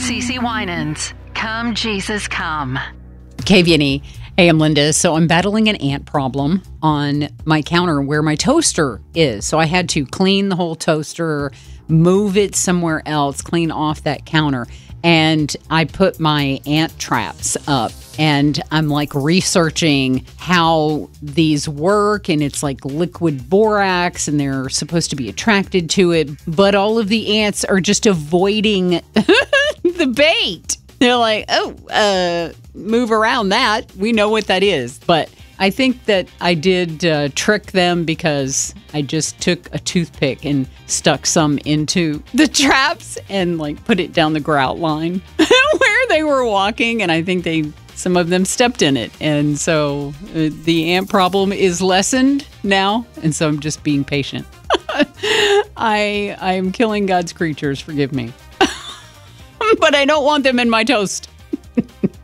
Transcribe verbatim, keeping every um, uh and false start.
CeCe Winans. Come, Jesus, come. K V N E. Hey, I'm Linda. So I'm battling an ant problem on my counter where my toaster is. So I had to clean the whole toaster, move it somewhere else, clean off that counter. And I put my ant traps up, and I'm like researching how these work, and it's like liquid borax and they're supposed to be attracted to it, but all of the ants are just avoiding the bait. They're like, oh, uh, move around that. We know what that is. But I think that I did uh, trick them because I just took a toothpick and stuck some into the traps and like put it down the grout line where they were walking. And I think they, some of them stepped in it. And so uh, the ant problem is lessened now. And so I'm just being patient. I, I'm killing God's creatures. Forgive me. But I don't want them in my toast.